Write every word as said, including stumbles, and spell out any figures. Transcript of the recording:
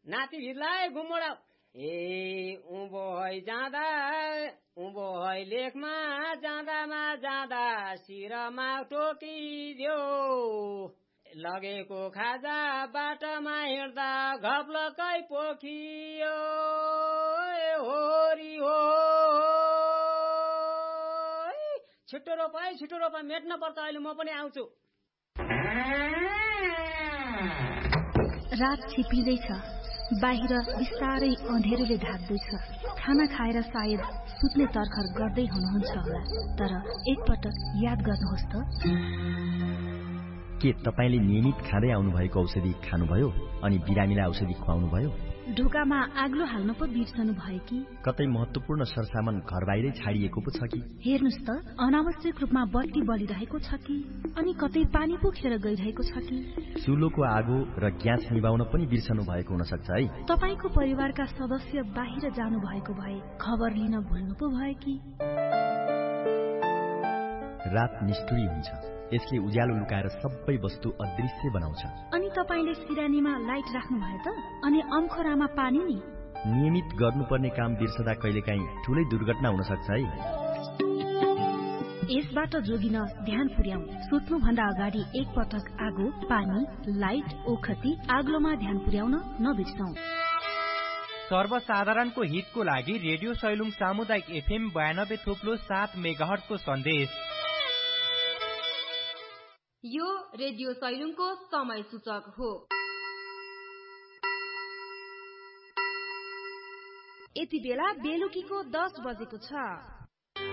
नाति भिरलाई घुमोडा ए उँभो है जाँदा उँभो है लेखमा जाँदामा जाँदा शिरमा टोकिदियो लगेको खाजा बाटोमा हिँड्दा घप्लकै पोखियो होरी हो छिटो रोप है छिटो रोप मेट्न पर्छ अहिले म पनि आउँछु। रात छिपिँदैछ, बाहिर बिस्तारै अँधेरोले ढाक्दैछ। खाना खाएर सायद सुत्ने तर्खर गर्दै हुनुहुन्छ होला, तर एकपटक याद गर्नुहोस् त, के तपाईले नियमित खाँदै आउनुभएको औषधि खानुभयो अनि बिरामीलाई औषधि खुवाउनुभयो? ढोकामा आग्लो हाल्न पो बिर्सनु भयो कि? कतै महत्त्वपूर्ण सरसामान घर बाहिरै छाडिएको पो छ कि? हेर्नुस् त, अनावश्यक रूपमा बत्ती बलिरहेको छ कि? अनि कतै पानी पो खेर गइरहेको छ कि? चुलोको आगो र ग्यास निभाउन पनि बिर्सनु भएको हुन सक्छ है। तपाईको परिवारका सदस्य बाहिर जानु भएको भए खबर लिन भुल्नु पो भयो कि? रात निष्ठुरी हुन्छ, यसले उज्यालो लुकाएर सबै वस्तु अदृश्य बनाउँछ। अनि तपाईले सिरानीमा लाइट राख्नु भयो त? अनि अम्खोरामा पानी नि? नियमित गर्नुपर्ने काम बिर्सदा कहिलेकाहीँ ठूलै दुर्घटना हुन सक्छ है। यसबाट जोगिन ध्यान पुर्याऊ। सुत्नु भन्दा अगाडि एक पटक आगो, पानी, लाइट, ओखती, आग्लोमा ध्यान पुर्याउन नबिर्सौं। सर्वसाधारणको हितको लागि रेडियो सैलुङ सामुदायिक एफएम बयानब्बे थोप्लो सात मेगाहर्जको सन्देश। यो रेडियो सैलुङको समय सूचक हो। यति बेला बेलुकीको दस बजेको छ।